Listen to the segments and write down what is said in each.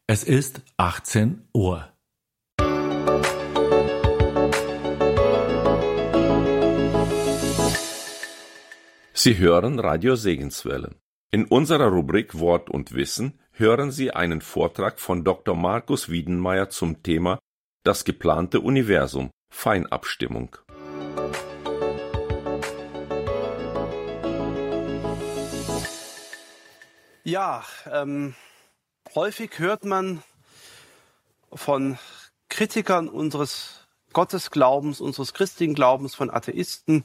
Es ist 18 Uhr. Sie hören Radio Segenswelle. In unserer Rubrik Wort und Wissen hören Sie einen Vortrag von Dr. Markus Wiedenmeier zum Thema Das geplante Universum, Feinabstimmung. Ja, häufig hört man von Kritikern unseres Gottesglaubens, unseres christlichen Glaubens, von Atheisten,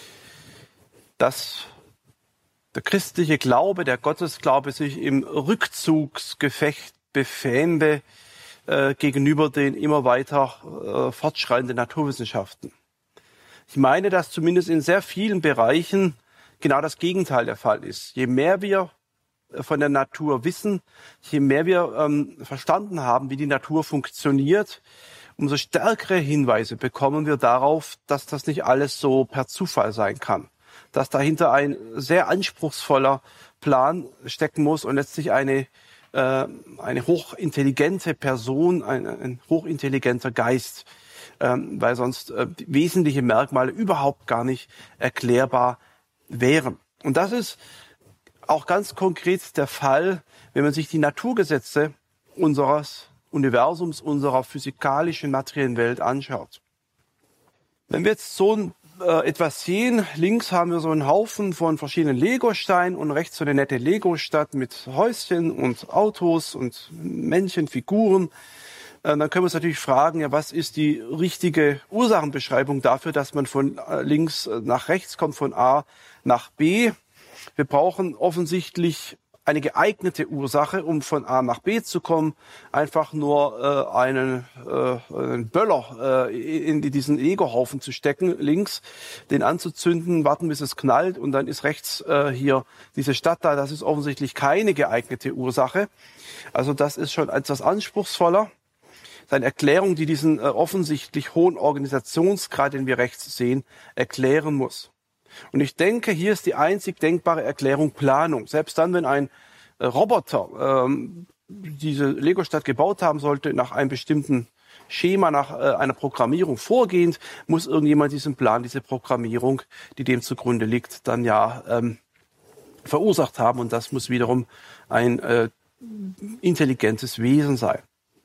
dass der christliche Glaube, der Gottesglaube sich im Rückzugsgefecht befände gegenüber den immer weiter fortschreitenden Naturwissenschaften. Ich meine, dass zumindest in sehr vielen Bereichen genau das Gegenteil der Fall ist. Je mehr wir von der Natur wissen, je mehr wir verstanden haben, wie die Natur funktioniert, umso stärkere Hinweise bekommen wir darauf, dass das nicht alles so per Zufall sein kann. Dass dahinter ein sehr anspruchsvoller Plan stecken muss und letztlich eine hochintelligente Person, ein hochintelligenter Geist, weil sonst wesentliche Merkmale überhaupt gar nicht erklärbar wären. Und das ist auch ganz konkret der Fall, wenn man sich die Naturgesetze unseres Universums, unserer physikalischen, materiellen Welt anschaut. Wenn wir jetzt so etwas sehen, links haben wir so einen Haufen von verschiedenen Legosteinen und rechts so eine nette Lego-Stadt mit Häuschen und Autos und Männchen, Figuren. Dann können wir uns natürlich fragen, ja, was ist die richtige Ursachenbeschreibung dafür, dass man von links nach rechts kommt, von A nach B. Wir brauchen offensichtlich eine geeignete Ursache, um von A nach B zu kommen. Einfach nur einen Böller in diesen Lego-Haufen zu stecken, links, den anzuzünden, warten, bis es knallt und dann ist rechts hier diese Stadt da. Das ist offensichtlich keine geeignete Ursache. Also das ist schon etwas anspruchsvoller. Das ist eine Erklärung, die diesen offensichtlich hohen Organisationsgrad, den wir rechts sehen, erklären muss. Und ich denke, hier ist die einzig denkbare Erklärung Planung. Selbst dann, wenn ein Roboter diese Lego-Stadt gebaut haben sollte, nach einem bestimmten Schema, nach einer Programmierung vorgehend, muss irgendjemand diesen Plan, diese Programmierung, die dem zugrunde liegt, dann ja verursacht haben. Und das muss wiederum ein intelligentes Wesen sein.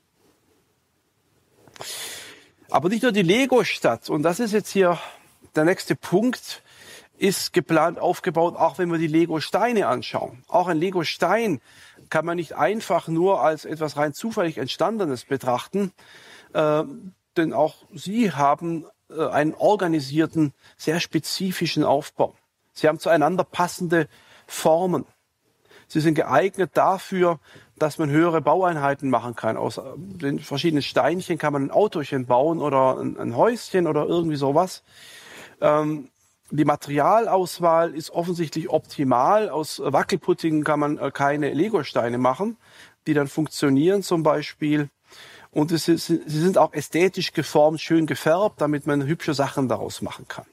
Aber nicht nur die Lego-Stadt, und das ist jetzt hier der nächste Punkt, ist geplant aufgebaut, auch wenn wir die Lego-Steine anschauen. Auch ein Lego-Stein kann man nicht einfach nur als etwas rein zufällig Entstandenes betrachten, denn auch sie haben einen organisierten, sehr spezifischen Aufbau. Sie haben zueinander passende Formen. Sie sind geeignet dafür, dass man höhere Baueinheiten machen kann. Aus den verschiedenen Steinchen kann man ein Autochen bauen oder ein Häuschen oder irgendwie sowas. Die Materialauswahl ist offensichtlich optimal. Aus Wackelpudding kann man keine Legosteine machen, die dann funktionieren zum Beispiel. Und sie sind auch ästhetisch geformt, schön gefärbt, damit man hübsche Sachen daraus machen kann.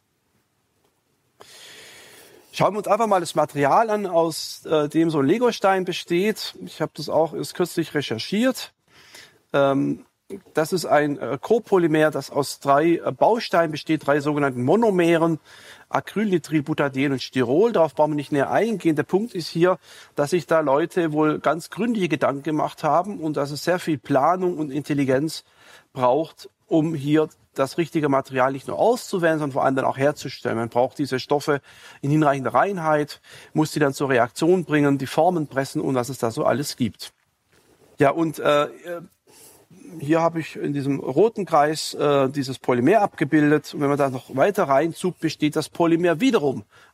Schauen wir uns einfach mal das Material an, aus dem so ein Legostein besteht. Ich habe das auch erst kürzlich recherchiert. Das ist ein Copolymer, das aus 3 Bausteinen besteht, 3 sogenannten Monomeren, Acryl, Nitril, Butadien und Styrol. Darauf brauchen wir nicht näher eingehen. Der Punkt ist hier, dass sich da Leute wohl ganz gründliche Gedanken gemacht haben und dass es sehr viel Planung und Intelligenz braucht, um hier das richtige Material nicht nur auszuwählen, sondern vor allem dann auch herzustellen. Man braucht diese Stoffe in hinreichender Reinheit, muss die dann zur Reaktion bringen, die Formen pressen und was es da so alles gibt. Ja, und hier habe ich in diesem roten Kreis dieses Polymer abgebildet. Und wenn man da noch weiter reinzoomt, besteht das Polymer wiederum